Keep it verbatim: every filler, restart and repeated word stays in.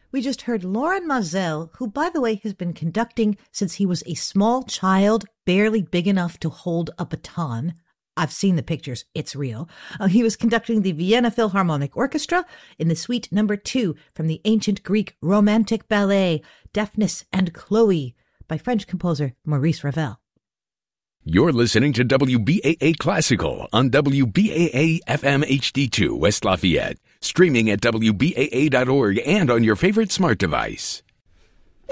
We just heard Laurent Mazel, who, by the way, has been conducting since he was a small child, barely big enough to hold a baton. I've seen the pictures. It's real. Uh, he was conducting the Vienna Philharmonic Orchestra in the suite number two from the ancient Greek romantic ballet, Daphnis and Chloe, by French composer Maurice Ravel. You're listening to W B A A Classical on W B A A F M H D two West Lafayette, streaming at W B A A dot org and on your favorite smart device.